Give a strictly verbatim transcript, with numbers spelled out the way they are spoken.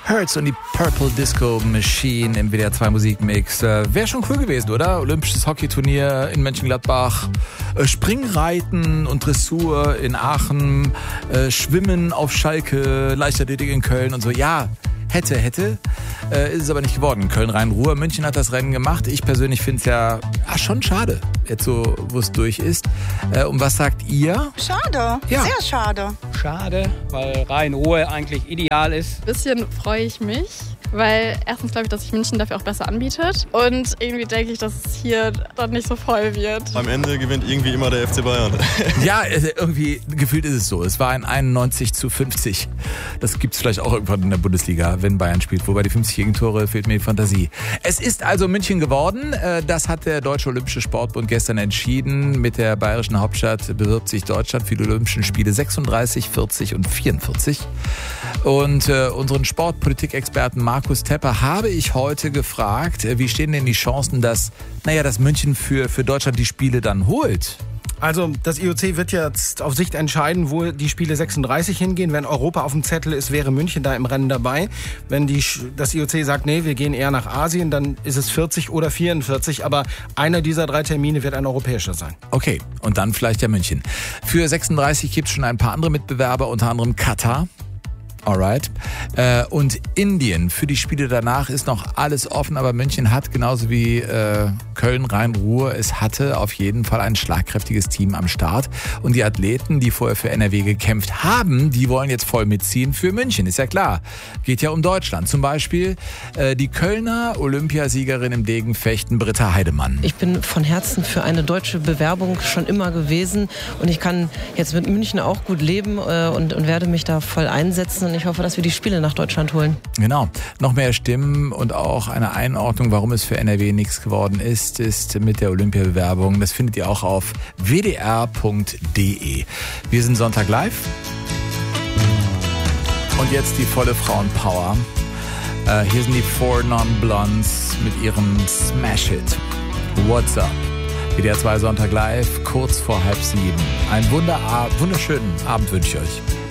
Hurts und die Purple Disco Machine im W D R zwei Musikmix. Äh, Wäre schon cool gewesen, oder? Olympisches Hockeyturnier in Mönchengladbach, äh, Springreiten und Dressur in Aachen, äh, Schwimmen auf Schalke, Leichtathletik in Köln und so. Ja, hätte, hätte. Äh, ist es aber nicht geworden. Köln-Rhein-Ruhr. München hat das Rennen gemacht. Ich persönlich finde es ja ach, schon schade, jetzt so, wo es durch ist. Äh, und was sagt ihr? Schade, ja. Sehr schade. Schade, weil Rhein-Ruhr eigentlich ideal ist. Ein bisschen freue ich mich, weil erstens glaube ich, dass sich München dafür auch besser anbietet und irgendwie denke ich, dass es hier dann nicht so voll wird. Am Ende gewinnt irgendwie immer der F C Bayern. Ja, irgendwie gefühlt ist es so. Es war ein einundneunzig zu fünfzig. Das gibt es vielleicht auch irgendwann in der Bundesliga, wenn Bayern spielt. Wobei die fünfzig Gegentore fehlt mir die Fantasie. Es ist also München geworden. Das hat der Deutsche Olympische Sportbund gestern entschieden. Mit der bayerischen Hauptstadt bewirbt sich Deutschland für die Olympischen Spiele sechsunddreißig, vierzig und vierundvierzig. Und äh, unseren Sportpolitik-Experten Markus Tepper habe ich heute gefragt, wie stehen denn die Chancen, dass, naja, dass München für, für Deutschland die Spiele dann holt? Also das I O C wird jetzt auf Sicht entscheiden, wo die Spiele sechsunddreißig hingehen. Wenn Europa auf dem Zettel ist, wäre München da im Rennen dabei. Wenn die, das I O C sagt, nee, wir gehen eher nach Asien, dann ist es vierzig oder vierundvierzig. Aber einer dieser drei Termine wird ein europäischer sein. Okay, und dann vielleicht ja München. Für sechsunddreißig gibt es schon ein paar andere Mitbewerber, unter anderem Katar. Alright. Äh, und Indien. Für die Spiele danach ist noch alles offen, aber München hat genauso wie äh, Köln, Rhein-Ruhr, es hatte auf jeden Fall ein schlagkräftiges Team am Start. Und die Athleten, die vorher für N R W gekämpft haben, die wollen jetzt voll mitziehen für München. Ist ja klar. Geht ja um Deutschland. Zum Beispiel äh, die Kölner Olympiasiegerin im Degenfechten Britta Heidemann. Ich bin von Herzen für eine deutsche Bewerbung schon immer gewesen und ich kann jetzt mit München auch gut leben äh, und, und werde mich da voll einsetzen. Und ich hoffe, dass wir die Spiele nach Deutschland holen. Genau. Noch mehr Stimmen und auch eine Einordnung, warum es für N R W nichts geworden ist, ist mit der Olympiabewerbung. Das findet ihr auch auf w d r punkt d e. Wir sind Sonntag live. Und jetzt die volle Frauenpower. Äh, hier sind die Four Non-Blondes mit ihrem Smash-Hit. What's up? W D R zwei Sonntag live, kurz vor halb sieben. Einen wunderschönen Abend wünsche ich euch.